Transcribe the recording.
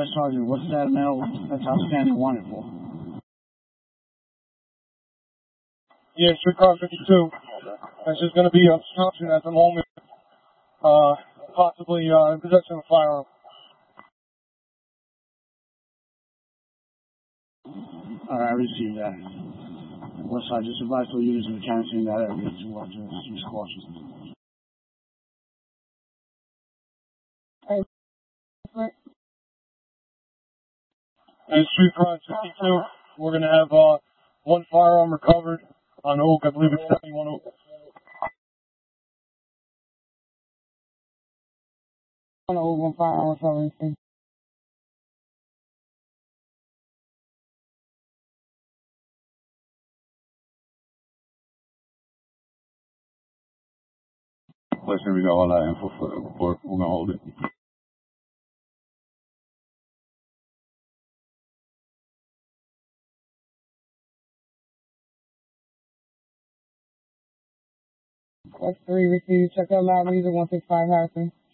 West Sergeant, what's that mail? That's outstanding wanted for? Yeah, streetcar 52. That's just going to be obstruction at the moment. Possibly possession of a firearm. Alright, I received that. West Side, just advise all units in the county in that area to use caution. And Street Front 52, we're going to have one firearm recovered on Oak. I believe it's 71 Oak. On Oak, one firearm recovered. Listen, we got all that info for the report. We're gonna hold it. Quest 3 received. Check out loud user 165 Harrison.